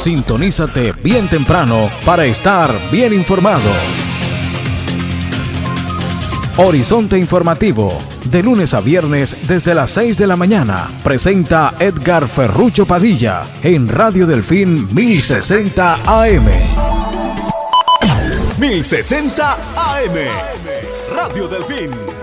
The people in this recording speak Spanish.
Sintonízate bien temprano para estar bien informado. Horizonte Informativo, de lunes a viernes desde las 6 de la mañana, presenta Edgar Ferrucho Padilla en Radio Delfín 1060 AM. 1060 AM, Radio Delfín.